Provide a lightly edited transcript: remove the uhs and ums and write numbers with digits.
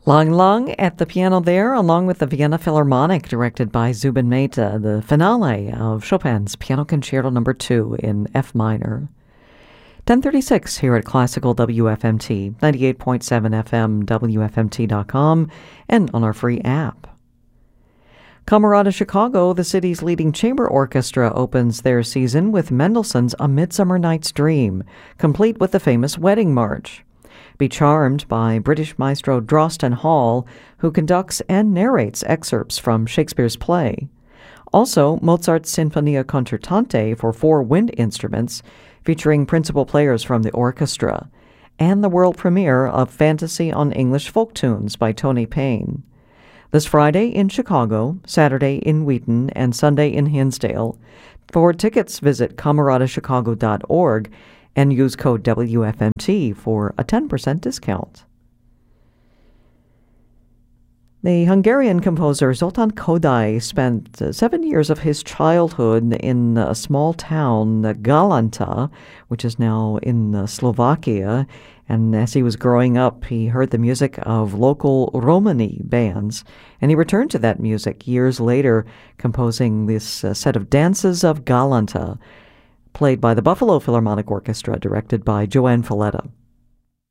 Lang Lang at the piano there, along with the Vienna Philharmonic, directed by Zubin Mehta, the finale of Chopin's Piano Concerto No. 2 in F minor. 10:36 here at Classical WFMT, 98.7 FM, WFMT.com, and on our free app. Camerata Chicago, the city's leading chamber orchestra, opens their season with Mendelssohn's A Midsummer Night's Dream, complete with the famous Wedding March. Be charmed by British maestro Drosten Hall, who conducts and narrates excerpts from Shakespeare's play. Also, Mozart's Sinfonia Concertante for 4 wind instruments, featuring principal players from the orchestra, and the world premiere of Fantasy on English Folk Tunes by Tony Payne. This Friday in Chicago, Saturday in Wheaton, and Sunday in Hinsdale. For tickets, visit cameratachicago.org and use code WFMT for a 10% discount. The Hungarian composer Zoltán Kodály spent 7 years of his childhood in a small town, Galanta, which is now in Slovakia. And as he was growing up, he heard the music of local Romani bands, and he returned to that music years later, composing this set of Dances of Galanta, played by the Buffalo Philharmonic Orchestra, directed by Joanne Falletta.